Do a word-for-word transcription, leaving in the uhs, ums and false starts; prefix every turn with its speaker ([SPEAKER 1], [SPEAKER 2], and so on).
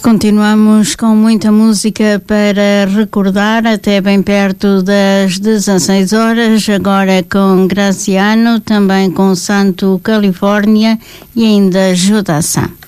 [SPEAKER 1] Continuamos com muita música para recordar até bem perto das dezasseis horas, agora com Graciano, também com Santo Califórnia e ainda Judassan.